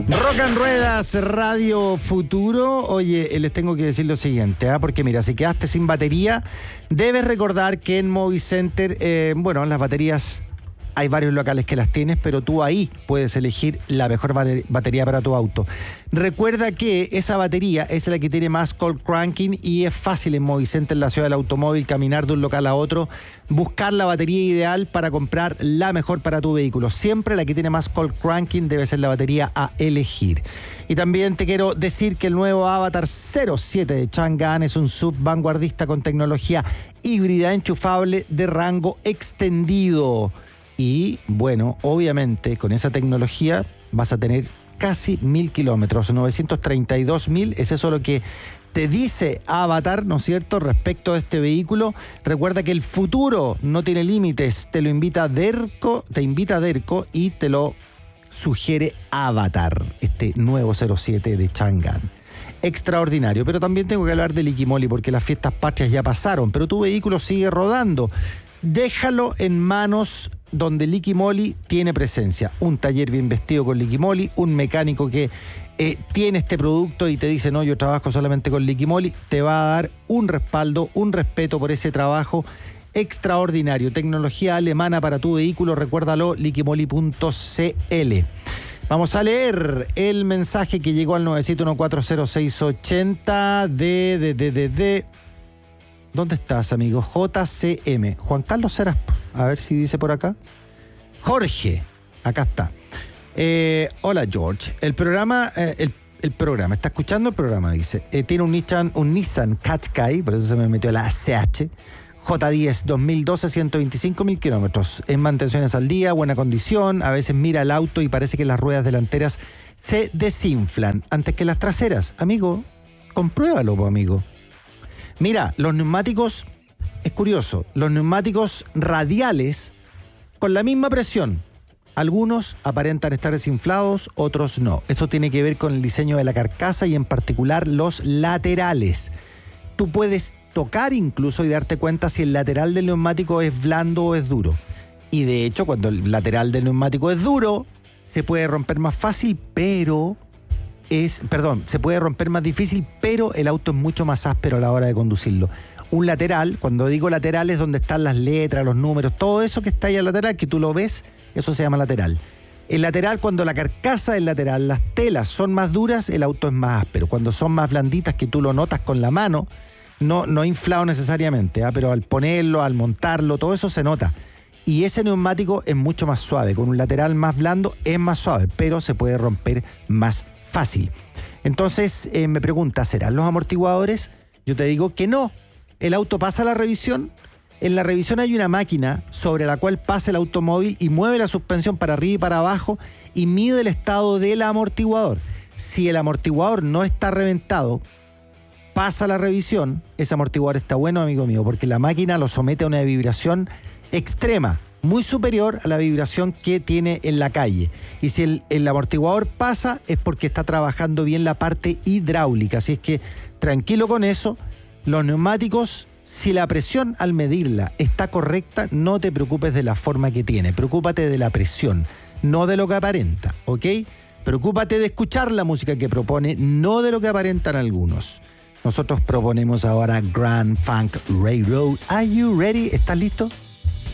Rock and Ruedas, Radio Futuro. Oye, les tengo que decir lo siguiente, porque mira, si quedaste sin batería, debes recordar que en Movicenter, las baterías, hay varios locales que las tienes, pero tú ahí puedes elegir la mejor batería para tu auto. Recuerda que esa batería es la que tiene más cold cranking y es fácil en Movicenter, en la ciudad del automóvil, caminar de un local a otro, buscar la batería ideal para comprar la mejor para tu vehículo. Siempre la que tiene más cold cranking debe ser la batería a elegir. Y también te quiero decir que el nuevo Avatar 07 de Chang'an es un SUV vanguardista con tecnología híbrida enchufable de rango extendido. Y bueno, obviamente con esa tecnología vas a tener casi 1.000 kilómetros, 932.000, es eso lo que te dice Avatar, ¿no es cierto?, respecto a este vehículo. Recuerda que el futuro no tiene límites, te invita Derco y te lo sugiere Avatar, este nuevo 07 de Chang'an. Extraordinario, pero también tengo que hablar de Liquimoli porque las fiestas patrias ya pasaron, pero tu vehículo sigue rodando. Déjalo en manos donde Liquimoli tiene presencia. Un taller bien vestido con Liquimoli, un mecánico que tiene este producto y te dice, no, yo trabajo solamente con Liquimoli, te va a dar un respaldo, un respeto por ese trabajo extraordinario. Tecnología alemana para tu vehículo, recuérdalo, liquimoli.cl. Vamos a leer el mensaje que llegó al 971400680 de ¿dónde estás, amigo? JCM. Juan Carlos Serás. A ver si dice por acá. Jorge. Acá está. Hola, George. El programa, ¿está escuchando el programa? Dice. Tiene un Nissan Qashqai, por eso se me metió la CH. J10 2012, 125.000 kilómetros. En mantenciones al día, buena condición. A veces mira el auto y parece que las ruedas delanteras se desinflan antes que las traseras. Amigo, compruébalo, amigo. Mira, los neumáticos, es curioso, los neumáticos radiales con la misma presión, algunos aparentan estar desinflados, otros no. Esto tiene que ver con el diseño de la carcasa y en particular los laterales. Tú puedes tocar incluso y darte cuenta si el lateral del neumático es blando o es duro. Y de hecho, cuando el lateral del neumático es duro, se puede romper más fácil, se puede romper más difícil, pero el auto es mucho más áspero a la hora de conducirlo. Un lateral, cuando digo lateral es donde están las letras, los números, todo eso que está ahí al lateral, que tú lo ves, eso se llama lateral. El lateral, cuando la carcasa del lateral, las telas son más duras, el auto es más áspero. Cuando son más blanditas, que tú lo notas con la mano, no inflado necesariamente, pero al ponerlo, al montarlo, todo eso se nota. Y ese neumático es mucho más suave, con un lateral más blando es más suave, pero se puede romper más fácil. Entonces me pregunta, ¿serán los amortiguadores? Yo te digo que no. El auto pasa la revisión. En la revisión hay una máquina sobre la cual pasa el automóvil y mueve la suspensión para arriba y para abajo y mide el estado del amortiguador. Si el amortiguador no está reventado, pasa la revisión, ese amortiguador está bueno, amigo mío, porque la máquina lo somete a una vibración extrema, muy superior a la vibración que tiene en la calle. Y si el amortiguador pasa, es porque está trabajando bien la parte hidráulica. Así es que tranquilo con eso. Los neumáticos, si la presión al medirla está correcta, no te preocupes de la forma que tiene. Preocúpate de la presión, no de lo que aparenta, ¿ok? Preocúpate de escuchar la música que propone, no de lo que aparentan algunos. Nosotros proponemos ahora Grand Funk Railroad. Are you ready? ¿Estás listo?